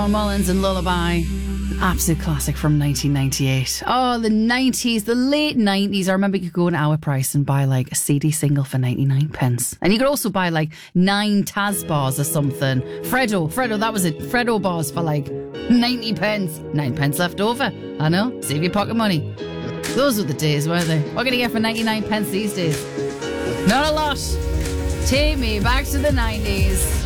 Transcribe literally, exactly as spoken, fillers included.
Mullins and Lullaby. Absolute classic from nineteen ninety-eight. Oh, the nineties, the late nineties. I remember you could go to our price and buy like a C D single for ninety-nine pence. And you could also buy like nine Taz bars or something. Freddo, Freddo, that was it. Freddo bars for like ninety pence. Nine pence left over. I know. Save your pocket money. Those were the days, weren't they? What can you get for ninety-nine pence these days? Not a lot. Take me back to the nineties.